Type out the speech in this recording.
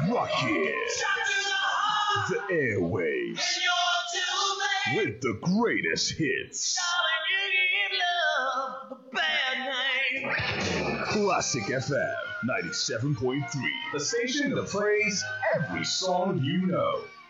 rocking the airwaves with the greatest hits. Classic FM 97.3, the station that plays every song you know.